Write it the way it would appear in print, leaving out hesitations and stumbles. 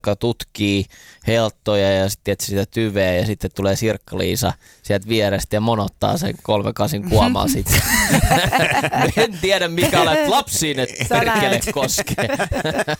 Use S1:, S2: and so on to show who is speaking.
S1: joka tutkii helttoja ja sitten sitä tyveä ja sitten tulee Sirkka-Liisa sieltä vierestä ja monottaa sen 38 kuomaa sitten. En tiedä mikä olet lapsiin, että perkele koskee.